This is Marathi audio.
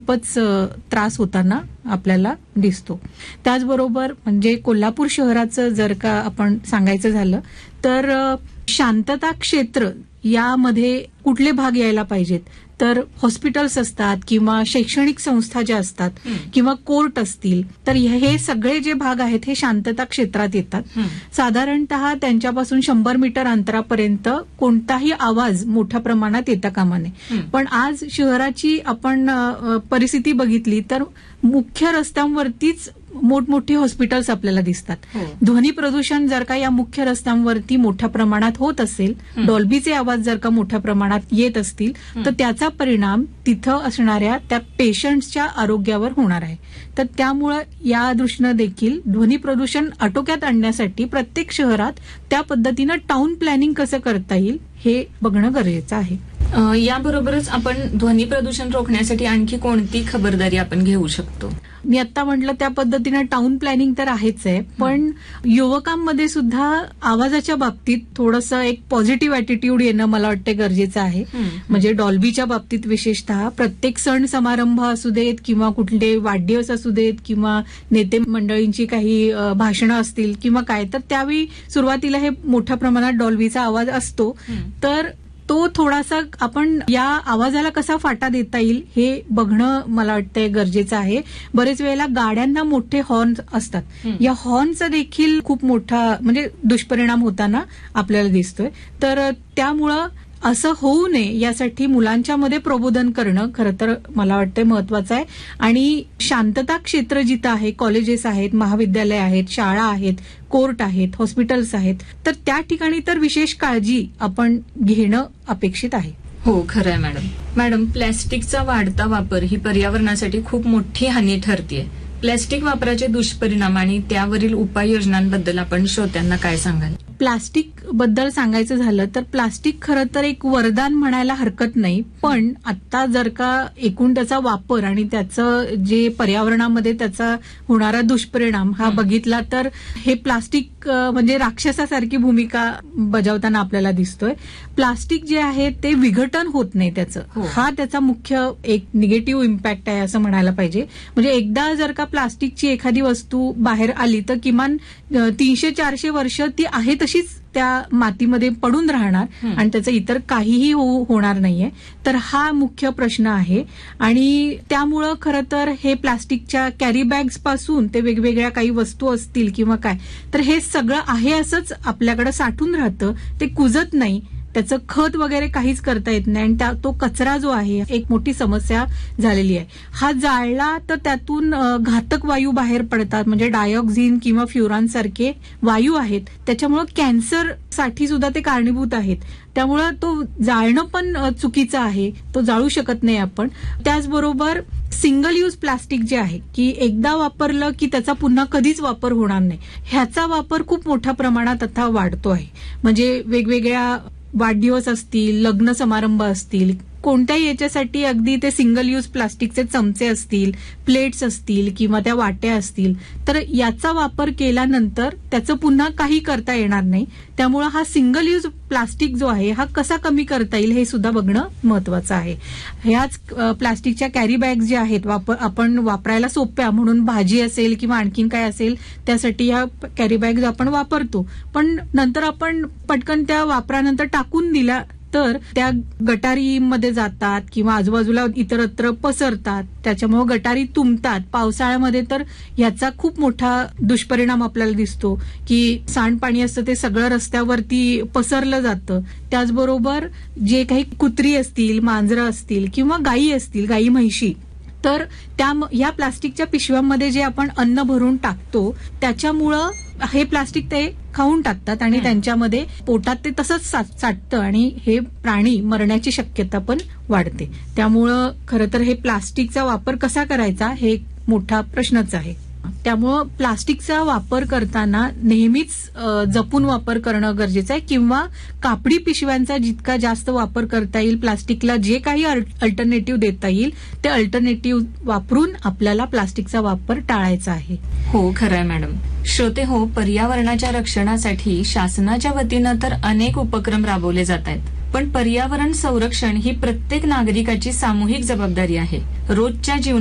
खूपच त्रास होताना आपल्याला दिसतो. त्याचबरोबर म्हणजे कोल्हापूर शहराचं जर का आपण सांगायचं झालं तर शांतता क्षेत्र यामध्ये कुठले भाग यायला पाहिजेत, तर हॉस्पिटल्स असतात किंवा शैक्षणिक संस्था ज्या असतात किंवा कोर्ट असतील, तर हे सगळे जे भाग आहेत हे शांतता क्षेत्रात येतात. साधारणतः त्यांच्यापासून 100 मीटर अंतरापर्यंत कोणताही आवाज मोठ्या प्रमाणात येता कामा नये. पण आज शहराची आपण परिस्थिती बघितली तर मुख्य रस्त्यांवरतीच मोठमोठी हॉस्पिटल्स आपल्याला दिसतात. ध्वनी प्रदूषण जर का या मुख्य रस्त्यांवरती मोठ्या प्रमाणात होत असेल, डॉल्बीचे आवाज जर का मोठ्या प्रमाणात येत असतील, तर त्याचा परिणाम तिथं असणाऱ्या त्या पेशंट्सच्या आरोग्यावर होणार आहे. तर त्यामुळं या दृष्टीनं देखील ध्वनी प्रदूषण आटोक्यात आणण्यासाठी प्रत्येक शहरात त्या पद्धतीनं टाउन प्लॅनिंग कसं करता येईल हे बघणं गरजेचं आहे. याबरोबरच आपण ध्वनी प्रदूषण रोखण्यासाठी आणखी कोणती खबरदारी आपण घेऊ शकतो? मी आता म्हटलं त्या पद्धतीनं टाउन प्लॅनिंग तर आहेच आहे, पण युवकांमध्ये सुद्धा आवाजाच्या बाबतीत थोडंसं एक पॉझिटिव्ह अॅटिट्यूड येणं मला वाटतं गरजेचं आहे. म्हणजे डॉल्बीच्या बाबतीत विशेषतः प्रत्येक सण समारंभ असू देत किंवा कुठले वाढदिवस असू देत किंवा नेते मंडळींची काही भाषणं असतील किंवा काय, तर त्यावेळी सुरुवातीला हे मोठ्या प्रमाणात डॉल्बीचा आवाज असतो. तर तो थोडासा आपण या आवाजाला कसा फाटा देता येईल हे बघणं मला वाटतंय गरजेचं आहे. बरेच वेळेला गाड्यांना मोठे हॉर्न असतात, या हॉर्नचा देखील खूप मोठा म्हणजे दुष्परिणाम होताना आपल्याला दिसतोय. तर त्यामुळं असं होऊ नये यासाठी मुलांच्या मध्ये प्रबोधन करणं खरं तर मला वाटतं महत्वाचं आहे. आणि शांतता क्षेत्र जिथं आहे, कॉलेजेस आहेत, महाविद्यालय आहेत, शाळा आहेत, कोर्ट आहेत, हॉस्पिटल्स आहेत, तर त्या ठिकाणी तर विशेष काळजी आपण घेणं अपेक्षित आहे. हो, खरं आहे मॅडम. प्लॅस्टिकचा वाढता वापर ही पर्यावरणासाठी खूप मोठी हानी ठरतेय. प्लॅस्टिक वापराचे दुष्परिणाम आणि त्यावरील उपाययोजनांबद्दल आपण श्रोत्यांना काय सांगाल? प्लास्टिक बद्दल सांगायचं झालं तर प्लास्टिक खरं तर एक वरदान म्हणायला हरकत नाही, पण आता जर का एकूण त्याचा वापर आणि त्याचं जे पर्यावरणामध्ये त्याचा होणारा दुष्परिणाम हा बघितला तर हे प्लास्टिक म्हणजे राक्षसासारखी भूमिका बजावताना आपल्याला दिसतोय. प्लास्टिक जे आहे ते विघटन होत नाही त्याचं, हा त्याचा मुख्य एक निगेटिव्ह इम्पॅक्ट आहे असं म्हणायला पाहिजे. म्हणजे एकदा जर का प्लास्टिकची एखादी वस्तू बाहेर आली तर किमान 300-400 वर्ष ती आहे तशीच त्या मातीमध्ये पडून राहणार आणि त्याचं इतर काहीही होणार नाहीये. तर हा मुख्य प्रश्न आहे. आणि त्यामुळं खरं तर हे प्लास्टिकच्या कॅरी बॅग्स पासून ते वेगवेगळ्या काही वस्तू असतील किंवा काय, तर हे सगळं आहे असंच आपल्याकडे साठून राहतं, ते कुजत नाही, त्याचं खत वगैरे काहीच करता येत नाही आणि तो कचरा जो आहे एक मोठी समस्या झालेली आहे. हा जाळला तर त्यातून घातक वायू बाहेर पडतात, म्हणजे डायऑक्सिन किंवा फ्युरान सारखे वायू आहेत, त्याच्यामुळे कॅन्सर साठी सुद्धा ते कारणीभूत आहेत. त्यामुळे तो जाळणं पण चुकीचं आहे, तो जाळू शकत नाही आपण. त्याचबरोबर सिंगल यूज प्लास्टिक जे आहे की एकदा वापरलं की त्याचा पुन्हा कधीच वापर होणार नाही, ह्याचा वापर खूप मोठ्या प्रमाणात आता वाढतो आहे. म्हणजे वेगवेगळ्या वाढदिवस असतील, लग्न समारंभ असतील, कोणत्याही याच्यासाठी अगदी ते सिंगल यूज प्लास्टिकचे चमचे असतील, प्लेट्स असतील किंवा त्या वाट्या असतील, तर याचा वापर केल्यानंतर त्याचं पुन्हा काही करता येणार नाही. त्यामुळे हा सिंगल यूज प्लास्टिक जो आहे हा कसा कमी करता येईल हे सुद्धा बघणं महत्वाचं आहे. ह्याच प्लास्टिकच्या कॅरी बॅग ज्या आहेत आपण वापरायला सोप्या म्हणून भाजी असेल किंवा आणखीन काय असेल त्यासाठी ह्या कॅरी बॅग आपण वापरतो, पण नंतर आपण पटकन त्या वापरानंतर टाकून दिल्या तर त्या गटारीमध्ये जातात किंवा आजूबाजूला इतरत्र पसरतात, त्याच्यामुळे गटारी तुंबतात. पावसाळ्यामध्ये तर ह्याचा खूप मोठा दुष्परिणाम आपल्याला दिसतो की सांडपाणी असतं ते सगळं रस्त्यावरती पसरलं जातं. त्याचबरोबर जे काही कुत्री असतील, मांजरं असतील किंवा गायी असतील, गायी म्हैशी, तर या प्लास्टिकच्या पिशव्यांमध्ये जे आपण अन्न भरून टाकतो त्याच्यामुळं हे प्लास्टिक ते खाऊन टाकतात आणि त्यांच्यामध्ये पोटात ते तसंच साठतं आणि हे प्राणी मरण्याची शक्यता पण वाढते. त्यामुळं खरं तर हे प्लास्टिकचा वापर कसा करायचा हे एक मोठा प्रश्नच आहे. त्यामुळं प्लास्टिकचा वापर करताना नेहमीच जपून वापर करणं गरजेचं आहे किंवा कापडी पिशव्यांचा जितका जास्त वापर करता येईल, प्लास्टिकला जे काही अल्टरनेटिव्ह देता येईल ते अल्टरनेटिव्ह वापरून आपल्याला प्लास्टिकचा वापर टाळायचा आहे. हो, खरं आहे मॅडम. श्रोते हो, पर्यावरणाच्या रक्षणासाठी शासनाच्या वतीनं तर अनेक उपक्रम राबवले जात आहेत, पण पर्यावरण संरक्षण ही प्रत्येक नागरिकाची सामूहिक जबाबदारी आहे. रोजच्या जीवनात